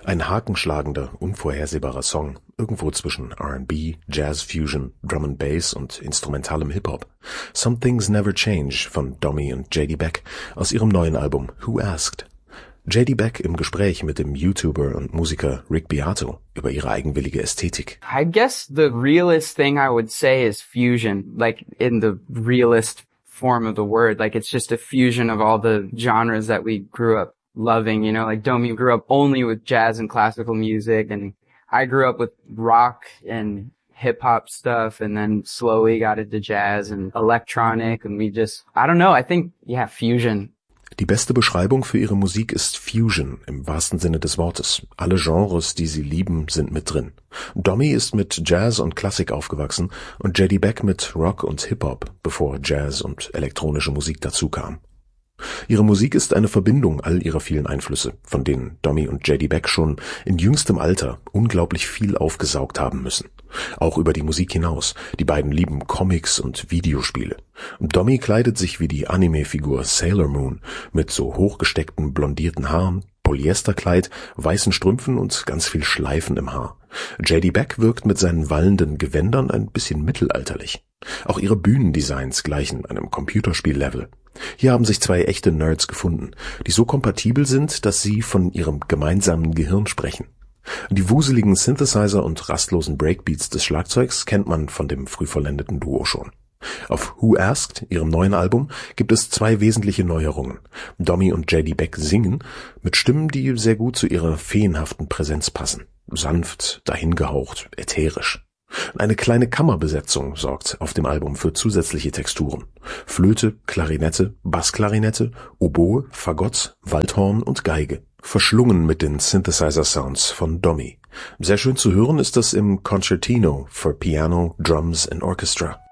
Ein hakenschlagender, unvorhersehbarer Song, irgendwo zwischen R&B, Jazz Fusion, Drum and Bass und instrumentalem Hip-Hop. Some Things Never Change von Domi und JD Beck aus ihrem neuen Album Who Asked. JD Beck im Gespräch mit dem YouTuber und Musiker Rick Beato über ihre eigenwillige Ästhetik. I guess the realest thing I would say is fusion, like in the realest form of the word. Like it's just a fusion of all the genres that we grew up loving, you know, like Domi grew up only with jazz and classical music, and I grew up with rock and hip hop stuff, and then slowly got into jazz and electronic, and I don't know, I think, fusion. Die beste Beschreibung für ihre Musik ist Fusion im wahrsten Sinne des Wortes. Alle Genres, die sie lieben, sind mit drin. Domi ist mit Jazz und Klassik aufgewachsen und JD Beck mit Rock und Hip-Hop, bevor Jazz und elektronische Musik dazu kam. Ihre Musik ist eine Verbindung all ihrer vielen Einflüsse, von denen Domi und JD Beck schon in jüngstem Alter unglaublich viel aufgesaugt haben müssen. Auch über die Musik hinaus. Die beiden lieben Comics und Videospiele. Domi kleidet sich wie die Anime-Figur Sailor Moon mit so hochgesteckten blondierten Haaren, Polyesterkleid, weißen Strümpfen und ganz viel Schleifen im Haar. JD Beck wirkt mit seinen wallenden Gewändern ein bisschen mittelalterlich. Auch ihre Bühnendesigns gleichen einem Computerspiel-Level. Hier haben sich zwei echte Nerds gefunden, die so kompatibel sind, dass sie von ihrem gemeinsamen Gehirn sprechen. Die wuseligen Synthesizer und rastlosen Breakbeats des Schlagzeugs kennt man von dem früh vollendeten Duo schon. Auf Who Asked, ihrem neuen Album, gibt es zwei wesentliche Neuerungen. Domi und JD Beck singen mit Stimmen, die sehr gut zu ihrer feenhaften Präsenz passen. Sanft, dahingehaucht, ätherisch. Eine kleine Kammerbesetzung sorgt auf dem Album für zusätzliche Texturen. Flöte, Klarinette, Bassklarinette, Oboe, Fagott, Waldhorn und Geige. Verschlungen mit den Synthesizer-Sounds von Domi. Sehr schön zu hören ist das im Concertino for Piano, Drums and Orchestra.